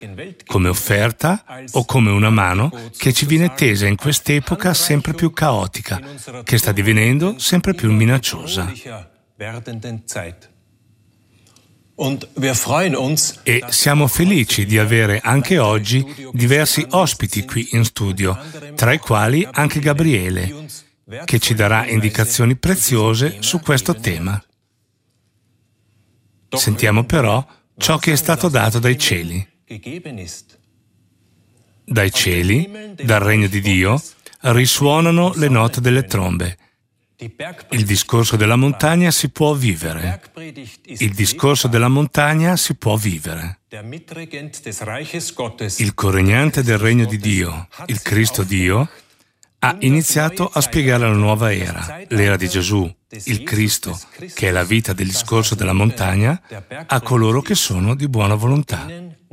come offerta o come una mano che ci viene tesa in quest'epoca sempre più caotica, che sta divenendo sempre più minacciosa. E siamo felici di avere anche oggi diversi ospiti qui in studio, tra i quali anche Gabriele, che ci darà indicazioni preziose su questo tema. Sentiamo però ciò che è stato dato dai cieli. Dai cieli, dal regno di Dio, risuonano le note delle trombe. Il discorso della montagna si può vivere. Il discorso della montagna si può vivere. Il coregnante del regno di Dio, il Cristo Dio, ha iniziato a spiegare la nuova era, l'era di Gesù, il Cristo, che è la vita del discorso della montagna, a coloro che sono di buona volontà.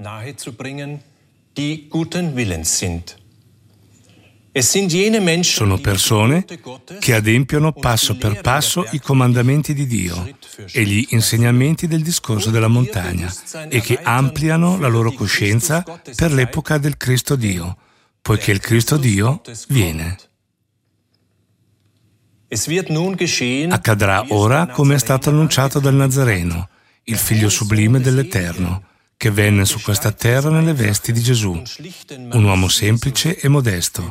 Sono persone che adempiono passo per passo i comandamenti di Dio e gli insegnamenti del discorso della montagna e che ampliano la loro coscienza per l'epoca del Cristo Dio, poiché il Cristo Dio viene. Accadrà ora come è stato annunciato dal Nazareno, il figlio sublime dell'Eterno, che venne su questa terra nelle vesti di Gesù, un uomo semplice e modesto.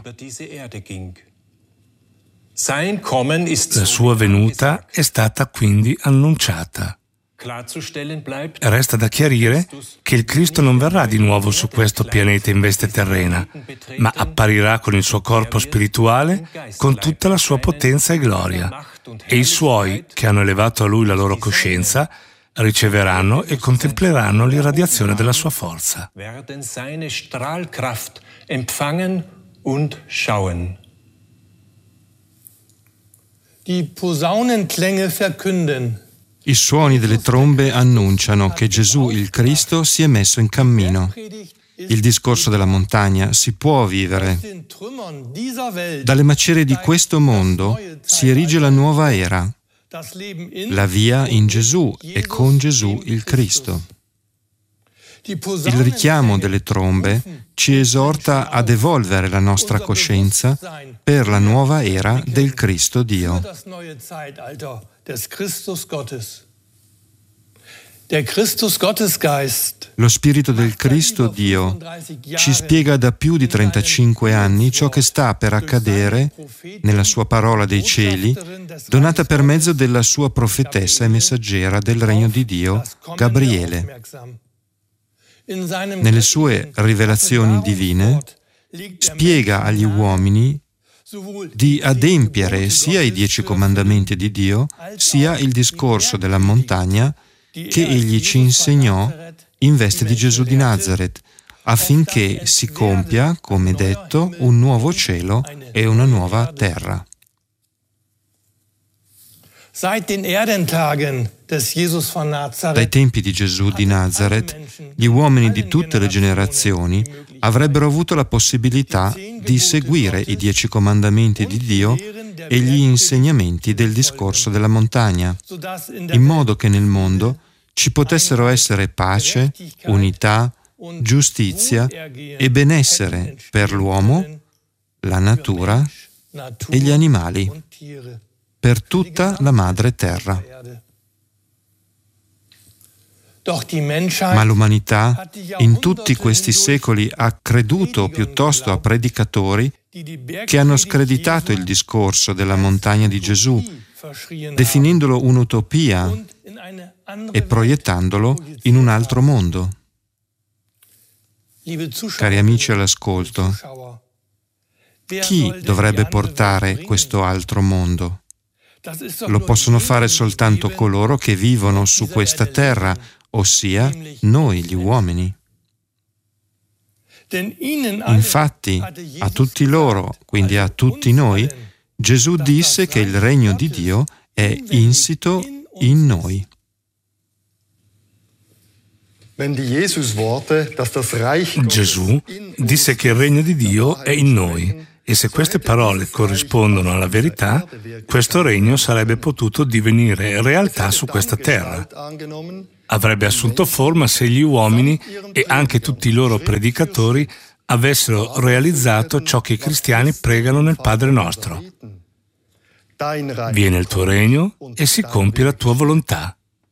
La sua venuta è stata quindi annunciata. Resta da chiarire che il Cristo non verrà di nuovo su questo pianeta in veste terrena, ma apparirà con il suo corpo spirituale, con tutta la sua potenza e gloria, e i suoi, che hanno elevato a lui la loro coscienza, riceveranno e contempleranno l'irradiazione della sua forza. I suoni delle trombe annunciano che Gesù, il Cristo, si è messo in cammino. Il discorso della montagna si può vivere. Dalle macerie di questo mondo si erige la nuova era, la via in Gesù e con Gesù il Cristo. Il richiamo delle trombe ci esorta ad evolvere la nostra coscienza per la nuova era del Cristo Dio. Lo Spirito del Cristo Dio ci spiega da più di 35 anni ciò che sta per accadere nella sua parola dei cieli, donata per mezzo della sua profetessa e messaggera del regno di Dio, Gabriele. Nelle sue rivelazioni divine spiega agli uomini di adempiere sia i 10 comandamenti di Dio, sia il discorso della montagna che egli ci insegnò in veste di Gesù di Nazaret, affinché si compia, come detto, un nuovo cielo e una nuova terra. Dai tempi di Gesù di Nazaret, gli uomini di tutte le generazioni avrebbero avuto la possibilità di seguire i 10 comandamenti di Dio e gli insegnamenti del discorso della montagna, in modo che nel mondo ci potessero essere pace, unità, giustizia e benessere per l'uomo, la natura e gli animali, per tutta la madre terra. Ma l'umanità in tutti questi secoli ha creduto piuttosto a predicatori che hanno screditato il discorso della montagna di Gesù, definendolo un'utopia e proiettandolo in un altro mondo. Cari amici all'ascolto, chi dovrebbe portare questo altro mondo? Lo possono fare soltanto coloro che vivono su questa terra, ossia noi gli uomini. Infatti, a tutti loro, quindi a tutti noi, Gesù disse che il regno di Dio è insito in noi. Gesù disse che il regno di Dio è in noi. E se queste parole corrispondono alla verità, questo regno sarebbe potuto divenire realtà su questa terra. avrebbe assunto forma se gli uomini e anche tutti i loro predicatori avessero realizzato ciò che i cristiani pregano nel Padre nostro. Viene il tuo regno e si compie la tua volontà.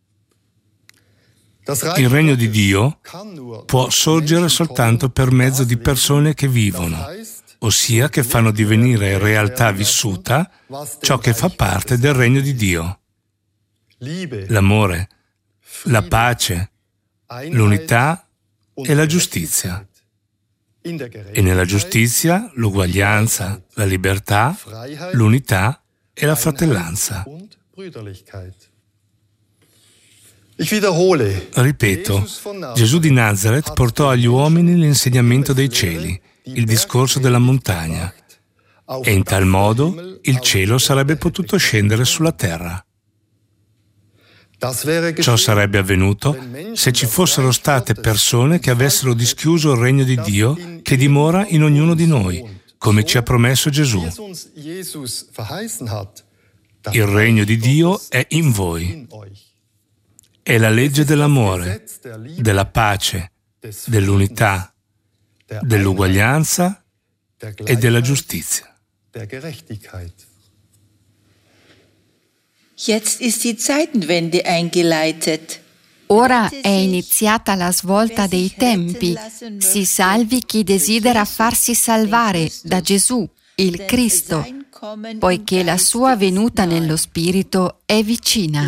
Il regno di Dio può sorgere soltanto per mezzo di persone che vivono, ossia che fanno divenire realtà vissuta ciò che fa parte del regno di Dio. L'amore, la pace, l'unità e la giustizia. E nella giustizia l'uguaglianza, la libertà, l'unità e la fratellanza. Ripeto, Gesù di Nazaret portò agli uomini l'insegnamento dei cieli, il discorso della montagna, e in tal modo il cielo sarebbe potuto scendere sulla terra. Ciò sarebbe avvenuto se ci fossero state persone che avessero dischiuso il regno di Dio che dimora in ognuno di noi, come ci ha promesso Gesù. Il regno di Dio è in voi. È la legge dell'amore, della pace, dell'unità, dell'uguaglianza e della giustizia. Jetzt ist die Zeitenwende eingeleitet. Ora è iniziata la svolta dei tempi. Si salvi chi desidera farsi salvare da Gesù, il Cristo, poiché la sua venuta nello Spirito è vicina.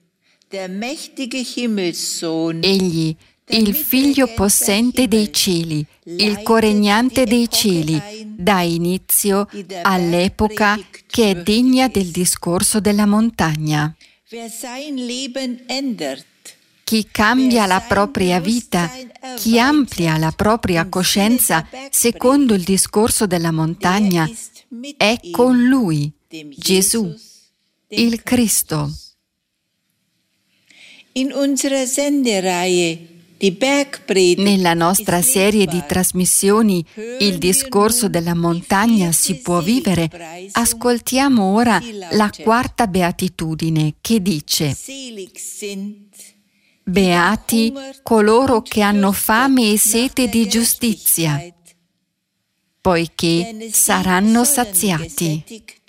Egli, il Figlio possente dei cieli, il coregnante dei cieli, dà inizio all'epoca che è degna del discorso della montagna. Chi cambia la propria vita, chi amplia la propria coscienza secondo il discorso della montagna, è con Lui, Gesù, il Cristo. Nella nostra serie di trasmissioni Il discorso della montagna si può vivere, ascoltiamo ora la quarta beatitudine che dice: Beati coloro che hanno fame e sete di giustizia, poiché saranno saziati.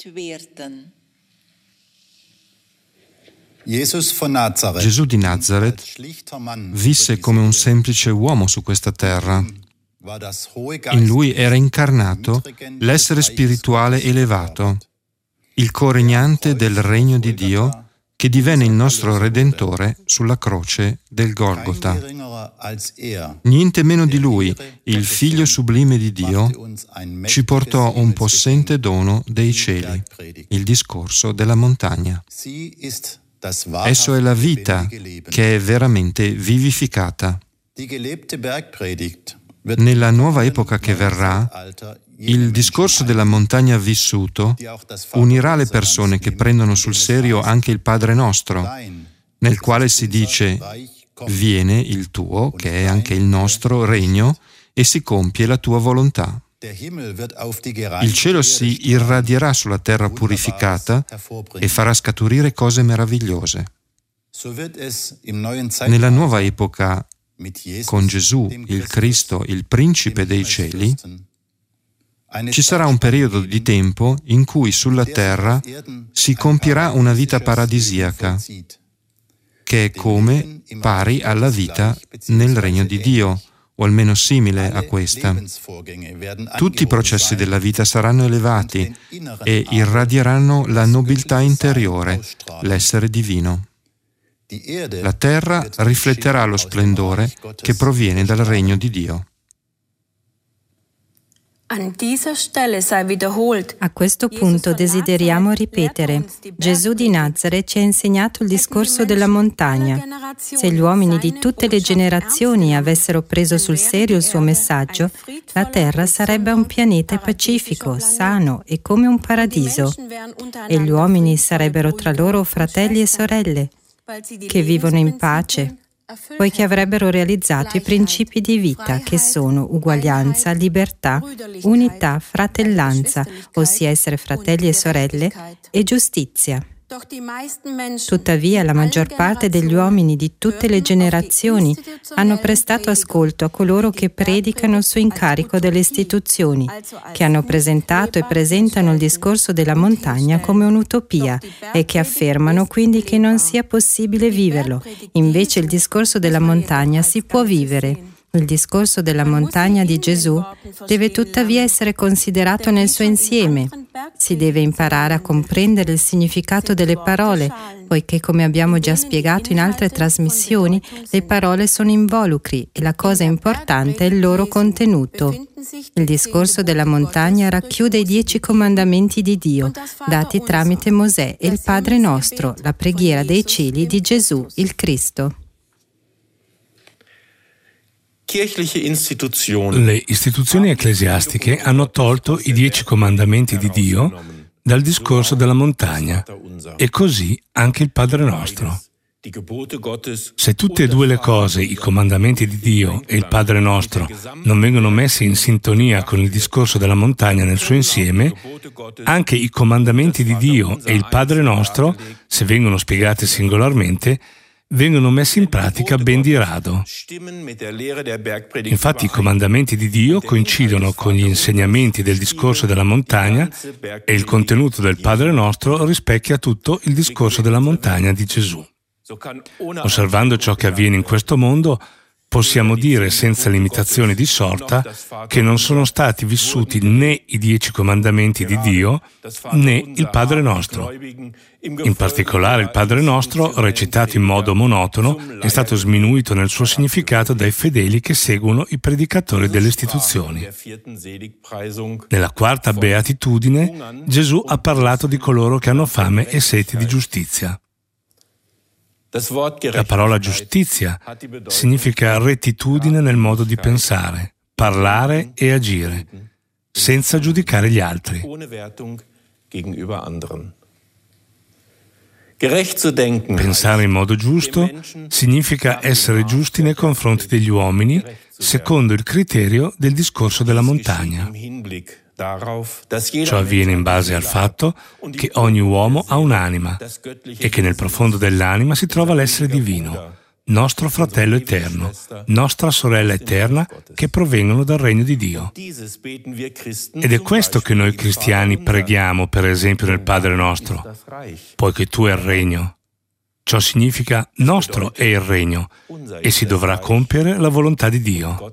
Gesù di Nazaret visse come un semplice uomo su questa terra. In lui era incarnato l'essere spirituale elevato, il coregnante del regno di Dio che divenne il nostro Redentore sulla croce del Golgota. Niente meno di lui, il Figlio sublime di Dio, ci portò un possente dono dei cieli, il discorso della montagna. Esso è la vita che è veramente vivificata. Nella nuova epoca che verrà, il discorso della montagna vissuto unirà le persone che prendono sul serio anche il Padre nostro, nel quale si dice: viene il tuo, che è anche il nostro, regno, e si compie la tua volontà. Il cielo si irradierà sulla terra purificata e farà scaturire cose meravigliose. Nella nuova epoca, con Gesù, il Cristo, il Principe dei cieli, ci sarà un periodo di tempo in cui sulla terra si compierà una vita paradisiaca, che è come pari alla vita nel regno di Dio, o almeno simile a questa. Tutti i processi della vita saranno elevati e irradieranno la nobiltà interiore, l'essere divino. La terra rifletterà lo splendore che proviene dal regno di Dio. A questo punto desideriamo ripetere: Gesù di Nazaret ci ha insegnato il discorso della montagna. Se gli uomini di tutte le generazioni avessero preso sul serio il suo messaggio, la terra sarebbe un pianeta pacifico, sano e come un paradiso, e gli uomini sarebbero tra loro fratelli e sorelle, che vivono in pace, poiché avrebbero realizzato i principi di vita che sono uguaglianza, libertà, unità, fratellanza, ossia essere fratelli e sorelle, e giustizia. Tuttavia, la maggior parte degli uomini di tutte le generazioni hanno prestato ascolto a coloro che predicano su incarico delle istituzioni, che hanno presentato e presentano il discorso della montagna come un'utopia e che affermano quindi che non sia possibile viverlo. Invece il discorso della montagna si può vivere. Il discorso della montagna di Gesù deve tuttavia essere considerato nel suo insieme. Si deve imparare a comprendere il significato delle parole, poiché, come abbiamo già spiegato in altre trasmissioni, le parole sono involucri e la cosa importante è il loro contenuto. Il discorso della montagna racchiude i 10 comandamenti di Dio, dati tramite Mosè e il Padre nostro, la preghiera dei cieli di Gesù, il Cristo. Le istituzioni ecclesiastiche hanno tolto i 10 comandamenti di Dio dal discorso della montagna e così anche il Padre nostro. Se tutte e due le cose, i comandamenti di Dio e il Padre nostro, non vengono messi in sintonia con il discorso della montagna nel suo insieme, anche i comandamenti di Dio e il Padre nostro, se vengono spiegati singolarmente, vengono messi in pratica ben di rado. Infatti i comandamenti di Dio coincidono con gli insegnamenti del discorso della montagna e il contenuto del Padre nostro rispecchia tutto il discorso della montagna di Gesù. Osservando ciò che avviene in questo mondo, possiamo dire senza limitazione di sorta che non sono stati vissuti né i 10 comandamenti di Dio né il Padre nostro. In particolare il Padre nostro, recitato in modo monotono, è stato sminuito nel suo significato dai fedeli che seguono i predicatori delle istituzioni. Nella quarta beatitudine, Gesù ha parlato di coloro che hanno fame e sete di giustizia. La parola giustizia significa rettitudine nel modo di pensare, parlare e agire, senza giudicare gli altri. Pensare in modo giusto significa essere giusti nei confronti degli uomini secondo il criterio del discorso della montagna. Ciò avviene in base al fatto che ogni uomo ha un'anima e che nel profondo dell'anima si trova l'essere divino, nostro fratello eterno, nostra sorella eterna che provengono dal regno di Dio. Ed è questo che noi cristiani preghiamo, per esempio, nel Padre nostro, poiché tu è il regno. Ciò significa nostro è il regno e si dovrà compiere la volontà di Dio.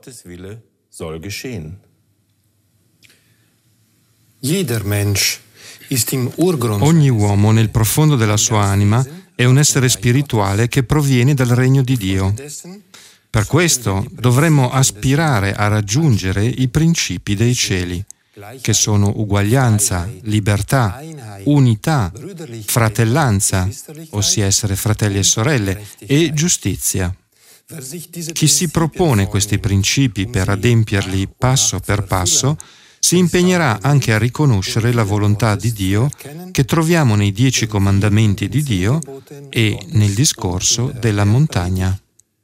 Ogni uomo nel profondo della sua anima è un essere spirituale che proviene dal regno di Dio. Per questo dovremmo aspirare a raggiungere i principi dei cieli, che sono uguaglianza, libertà, unità, fratellanza, ossia essere fratelli e sorelle, e giustizia. Chi si propone questi principi per adempierli passo per passo si impegnerà anche a riconoscere la volontà di Dio che troviamo nei 10 comandamenti di Dio e nel discorso della montagna.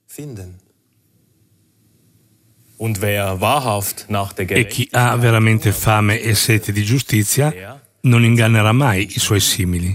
E chi ha veramente fame e sete di giustizia non ingannerà mai i suoi simili.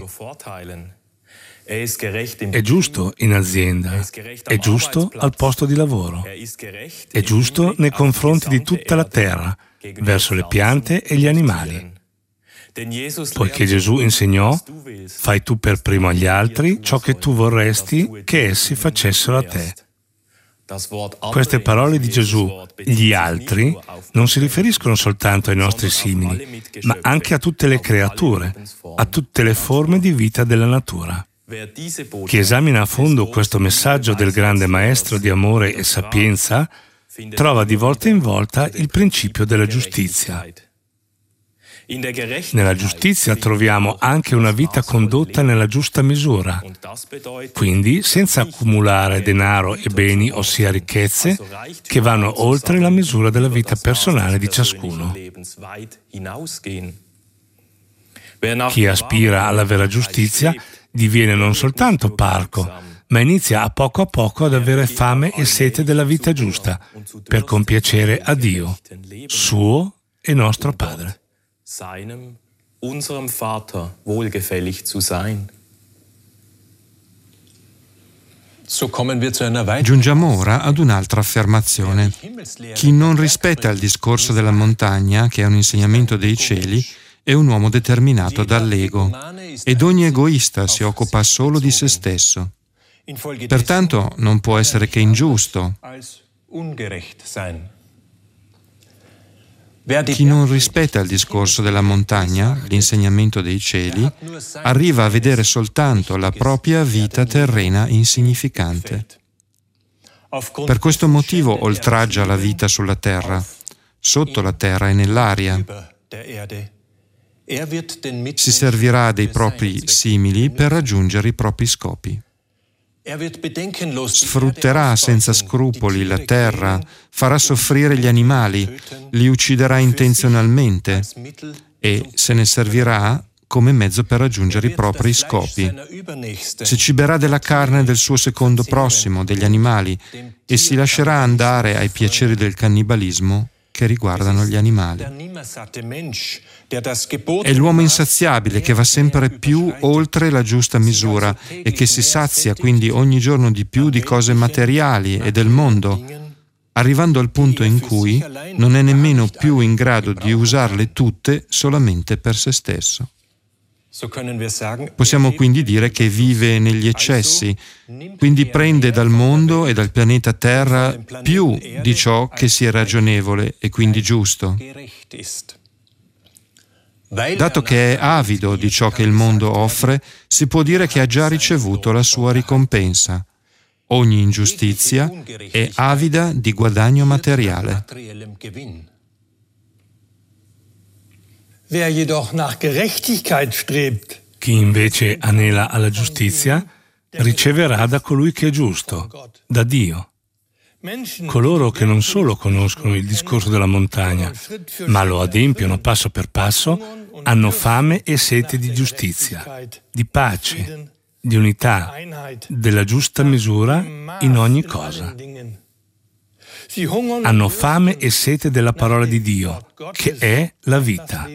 È giusto in azienda, è giusto al posto di lavoro, è giusto nei confronti di tutta la terra, verso le piante e gli animali. Poiché Gesù insegnò, fai tu per primo agli altri ciò che tu vorresti che essi facessero a te. Queste parole di Gesù, gli altri, non si riferiscono soltanto ai nostri simili, ma anche a tutte le creature, a tutte le forme di vita della natura. Chi esamina a fondo questo messaggio del grande maestro di amore e sapienza trova di volta in volta il principio della giustizia. Nella giustizia troviamo anche una vita condotta nella giusta misura, quindi senza accumulare denaro e beni, ossia ricchezze, che vanno oltre la misura della vita personale di ciascuno. Chi aspira alla vera giustizia diviene non soltanto parco, ma inizia a poco ad avere fame e sete della vita giusta, per compiacere a Dio, suo e nostro Padre. Unserem Vater wohlgefällig zu sein. Giungiamo ora ad un'altra affermazione. Chi non rispetta il discorso della montagna, che è un insegnamento dei cieli, è un uomo determinato dall'ego, ed ogni egoista si occupa solo di se stesso. Pertanto non può essere che ingiusto. Chi non rispetta il discorso della montagna, l'insegnamento dei cieli, arriva a vedere soltanto la propria vita terrena insignificante. Per questo motivo oltraggia la vita sulla terra, sotto la terra e nell'aria. Si servirà dei propri simili per raggiungere i propri scopi. Sfrutterà senza scrupoli la terra, farà soffrire gli animali, li ucciderà intenzionalmente e se ne servirà come mezzo per raggiungere i propri scopi. Si ciberà della carne del suo secondo prossimo, degli animali, e si lascerà andare ai piaceri del cannibalismo che riguardano gli animali. È l'uomo insaziabile che va sempre più oltre la giusta misura e che si sazia quindi ogni giorno di più di cose materiali e del mondo, arrivando al punto in cui non è nemmeno più in grado di usarle tutte solamente per se stesso. Possiamo quindi dire che vive negli eccessi, quindi prende dal mondo e dal pianeta Terra più di ciò che sia ragionevole e quindi giusto. Dato che è avido di ciò che il mondo offre, si può dire che ha già ricevuto la sua ricompensa. Ogni ingiustizia è avida di guadagno materiale. Chi invece anela alla giustizia riceverà da colui che è giusto, da Dio. Coloro che non solo conoscono il discorso della montagna, ma lo adempiono passo per passo, hanno fame e sete di giustizia, di pace, di unità, della giusta misura in ogni cosa. Hanno fame e sete della parola di Dio, che è la vita.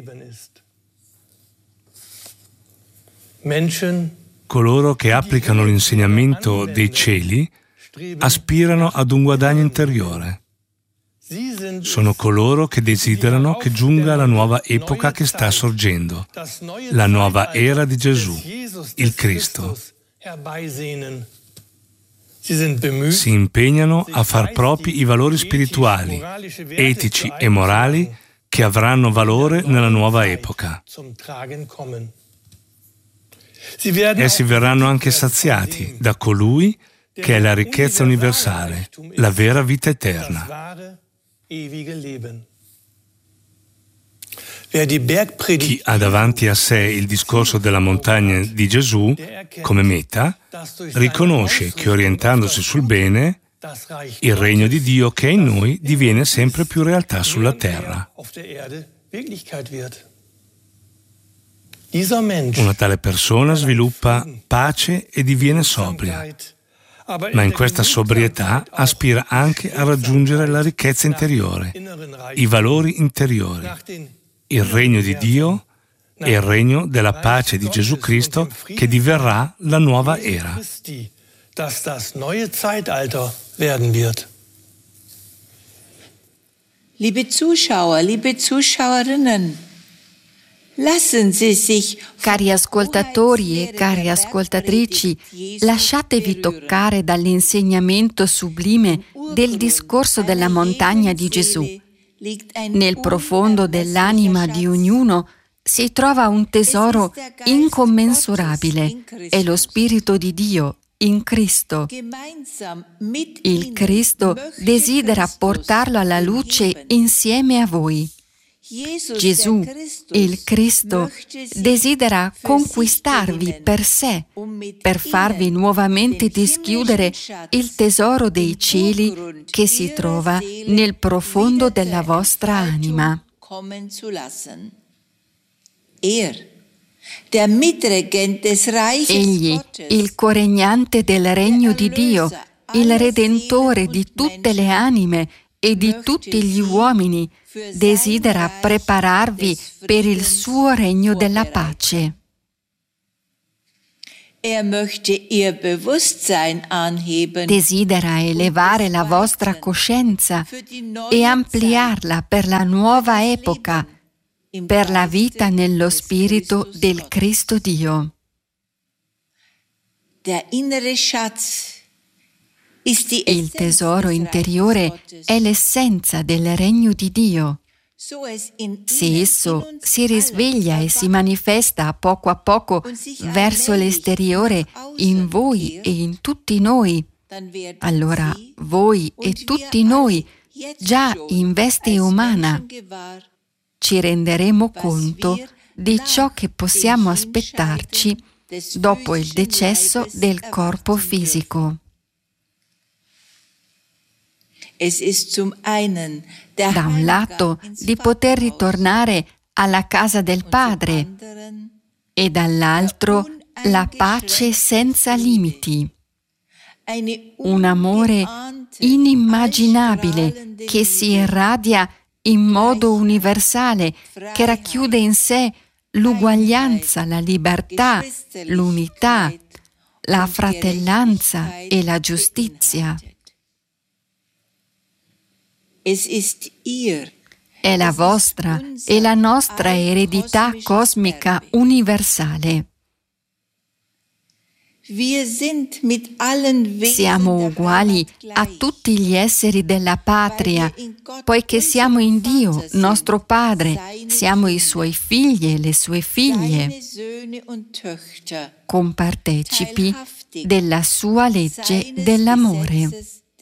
Coloro che applicano l'insegnamento dei cieli aspirano ad un guadagno interiore. Sono coloro che desiderano che giunga la nuova epoca che sta sorgendo, la nuova era di Gesù, il Cristo. Si impegnano a far propri i valori spirituali, etici e morali che avranno valore nella nuova epoca. Essi verranno anche saziati da colui che è la ricchezza universale, la vera vita eterna. Chi ha davanti a sé il discorso della montagna di Gesù come meta, riconosce che orientandosi sul bene, il regno di Dio che è in noi diviene sempre più realtà sulla terra. Una tale persona sviluppa pace e diviene sobria, ma in questa sobrietà aspira anche a raggiungere la ricchezza interiore, i valori interiori, il regno di Dio e il regno della pace di Gesù Cristo che diverrà la nuova era. Liebe Zuschauer, liebe Zuschauerinnen, cari ascoltatori e cari ascoltatrici, lasciatevi toccare dall'insegnamento sublime del discorso della montagna di Gesù. Nel profondo dell'anima di ognuno si trova un tesoro incommensurabile, è lo Spirito di Dio in Cristo. Il Cristo desidera portarlo alla luce insieme a voi. Gesù, il Cristo, desidera conquistarvi per sé, per farvi nuovamente dischiudere il tesoro dei cieli che si trova nel profondo della vostra anima. Egli, il coregnante del regno di Dio, il Redentore di tutte le anime e di tutti gli uomini, desidera prepararvi per il suo regno della pace. Desidera elevare la vostra coscienza e ampliarla per la nuova epoca, per la vita nello spirito del Cristo Dio. Il tesoro interiore è l'essenza del regno di Dio. Se esso si risveglia e si manifesta a poco verso l'esteriore in voi e in tutti noi, allora voi e tutti noi, già in veste umana, ci renderemo conto di ciò che possiamo aspettarci dopo il decesso del corpo fisico. Da un lato, di poter ritornare alla casa del Padre e dall'altro la pace senza limiti. Un amore inimmaginabile che si irradia in modo universale, che racchiude in sé l'uguaglianza, la libertà, l'unità, la fratellanza e la giustizia. È la vostra e la nostra eredità cosmica universale. Siamo uguali a tutti gli esseri della patria, poiché siamo in Dio, nostro Padre, siamo i Suoi figli e le Sue figlie, compartecipi della Sua legge dell'amore.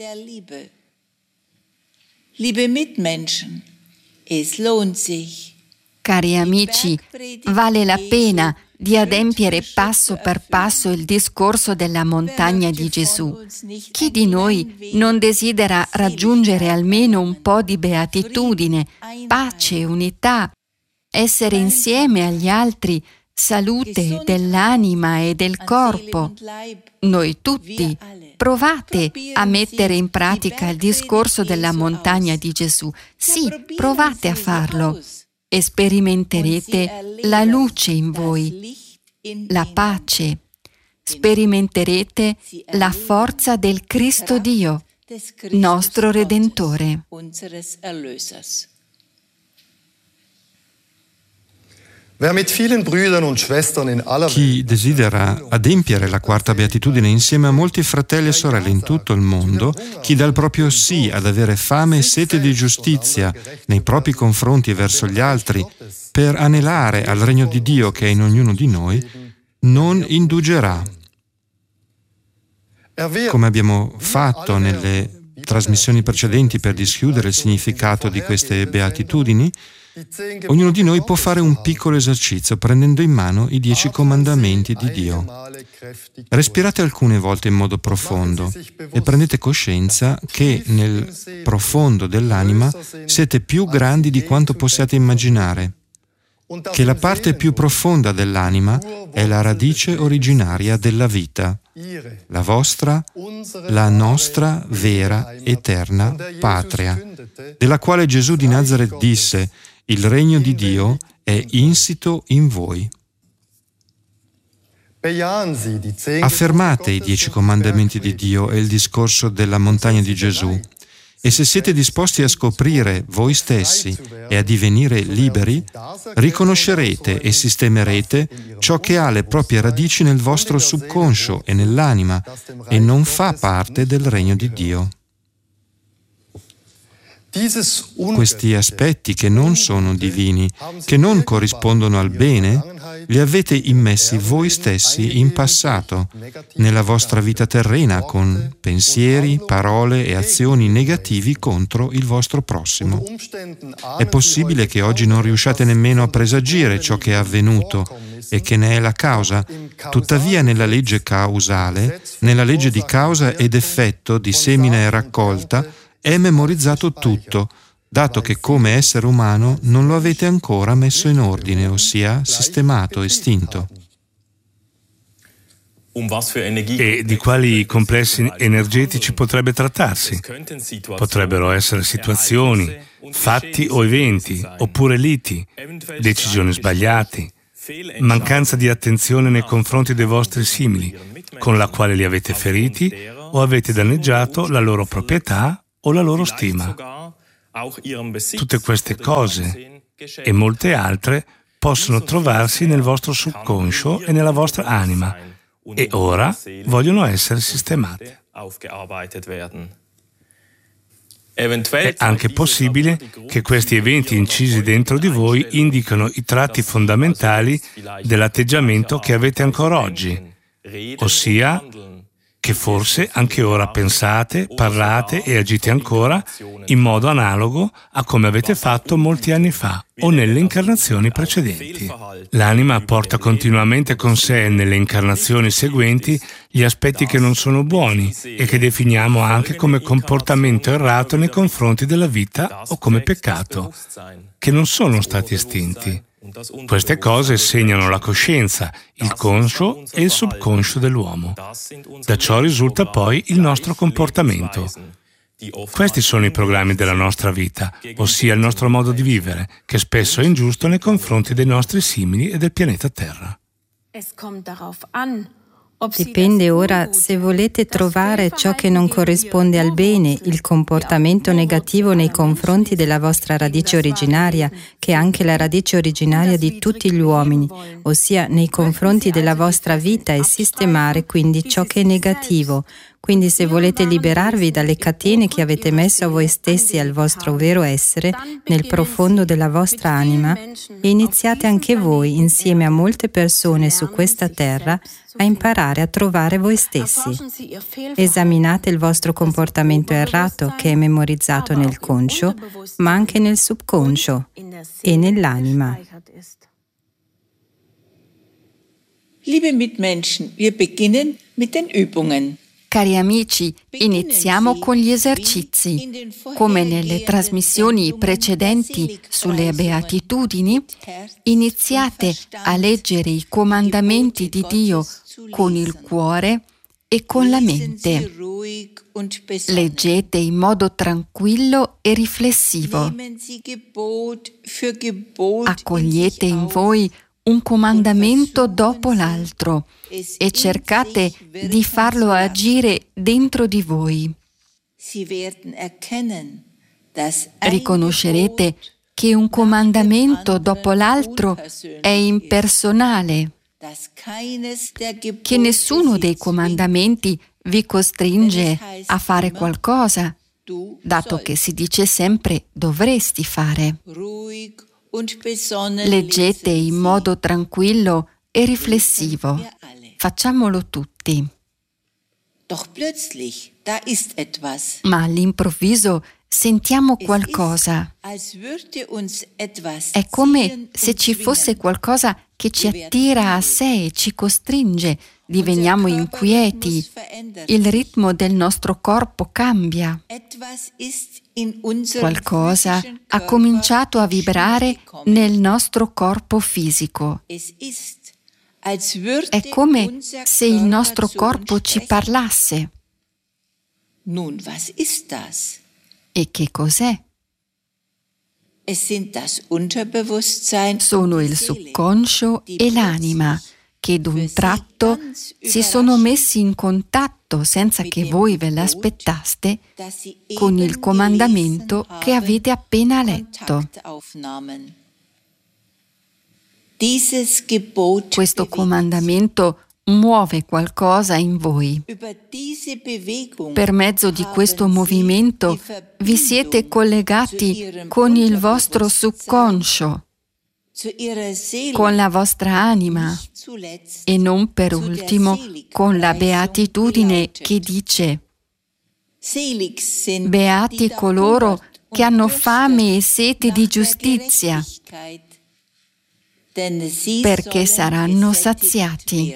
Cari amici, vale la pena di adempiere passo per passo il discorso della montagna di Gesù. Chi di noi non desidera raggiungere almeno un po' di beatitudine, pace, unità, essere insieme agli altri, salute dell'anima e del corpo? Noi tutti. Provate a mettere in pratica il discorso della montagna di Gesù. Sì, provate a farlo e sperimenterete la luce in voi, la pace. Sperimenterete la forza del Cristo Dio, nostro Redentore. Chi desidera adempiere la quarta beatitudine insieme a molti fratelli e sorelle in tutto il mondo, chi dà il proprio sì ad avere fame e sete di giustizia nei propri confronti e verso gli altri, per anelare al regno di Dio che è in ognuno di noi, non indugerà. Come abbiamo fatto nelle trasmissioni precedenti per dischiudere il significato di queste beatitudini, ognuno di noi può fare un piccolo esercizio prendendo in mano i 10 comandamenti di Dio. Respirate alcune volte in modo profondo e prendete coscienza che nel profondo dell'anima siete più grandi di quanto possiate immaginare, che la parte più profonda dell'anima è la radice originaria della vita, la vostra, la nostra vera, eterna patria, della quale Gesù di Nazaret disse: il regno di Dio è insito in voi. Affermate i 10 comandamenti di Dio e il discorso della montagna di Gesù, e se siete disposti a scoprire voi stessi e a divenire liberi, riconoscerete e sistemerete ciò che ha le proprie radici nel vostro subconscio e nell'anima e non fa parte del regno di Dio. Questi aspetti che non sono divini, che non corrispondono al bene, li avete immessi voi stessi in passato, nella vostra vita terrena, con pensieri, parole e azioni negativi contro il vostro prossimo. È possibile che oggi non riusciate nemmeno a presagire ciò che è avvenuto e che ne è la causa. Tuttavia, nella legge causale, nella legge di causa ed effetto, di semina e raccolta, è memorizzato tutto, dato che come essere umano non lo avete ancora messo in ordine, ossia sistemato, estinto. E di quali complessi energetici potrebbe trattarsi? Potrebbero essere situazioni, fatti o eventi, oppure liti, decisioni sbagliate, mancanza di attenzione nei confronti dei vostri simili, con la quale li avete feriti o avete danneggiato la loro proprietà o la loro stima. Tutte queste cose e molte altre possono trovarsi nel vostro subconscio e nella vostra anima e ora vogliono essere sistemate. È anche possibile che questi eventi incisi dentro di voi indicano i tratti fondamentali dell'atteggiamento che avete ancora oggi, ossia che forse anche ora pensate, parlate e agite ancora in modo analogo a come avete fatto molti anni fa o nelle incarnazioni precedenti. L'anima porta continuamente con sé nelle incarnazioni seguenti gli aspetti che non sono buoni e che definiamo anche come comportamento errato nei confronti della vita o come peccato, che non sono stati estinti. Queste cose segnano la coscienza, il conscio e il subconscio dell'uomo. Da ciò risulta poi il nostro comportamento. Questi sono i programmi della nostra vita, ossia il nostro modo di vivere, che spesso è ingiusto nei confronti dei nostri simili e del pianeta Terra. Dipende ora se volete trovare ciò che non corrisponde al bene, il comportamento negativo nei confronti della vostra radice originaria, che è anche la radice originaria di tutti gli uomini, ossia nei confronti della vostra vita e sistemare quindi ciò che è negativo. Quindi se volete liberarvi dalle catene che avete messo a voi stessi e al vostro vero essere, nel profondo della vostra anima, iniziate anche voi, insieme a molte persone su questa terra, a imparare a trovare voi stessi. Esaminate il vostro comportamento errato che è memorizzato nel conscio, ma anche nel subconscio e nell'anima. Liebe Mitmenschen, wir beginnen mit den Übungen. Cari amici, iniziamo con gli esercizi. Come nelle trasmissioni precedenti sulle beatitudini, iniziate a leggere i comandamenti di Dio con il cuore e con la mente. Leggete in modo tranquillo e riflessivo. Accogliete in voi un comandamento dopo l'altro e cercate di farlo agire dentro di voi. Riconoscerete che un comandamento dopo l'altro è impersonale, che nessuno dei comandamenti vi costringe a fare qualcosa, dato che si dice sempre dovresti fare. Leggete in modo tranquillo e riflessivo. Facciamolo tutti. Ma all'improvviso sentiamo qualcosa. È come se ci fosse qualcosa che ci attira a sé e ci costringe. Diveniamo inquieti. Il ritmo del nostro corpo cambia. Qualcosa ha cominciato a vibrare nel nostro corpo fisico. È come se il nostro corpo ci parlasse. E che cos'è? Sono il subconscio e l'anima che d'un tratto si sono messi in contatto senza che voi ve l'aspettaste con il comandamento che avete appena letto. Questo comandamento muove qualcosa in voi. Per mezzo di questo movimento vi siete collegati con il vostro subconscio, con la vostra anima e non per ultimo con la beatitudine che dice: beati coloro che hanno fame e sete di giustizia, perché saranno saziati.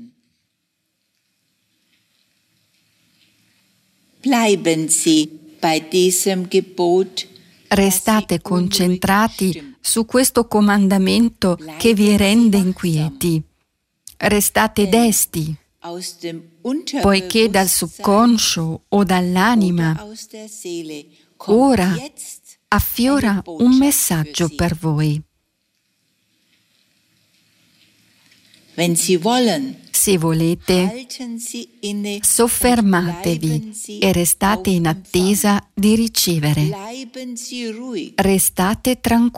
Restate concentrati su questo comandamento che vi rende inquieti. Restate desti, poiché dal subconscio o dall'anima ora affiora un messaggio per voi. Se volete, soffermatevi e restate in attesa di ricevere. Restate tranquilli.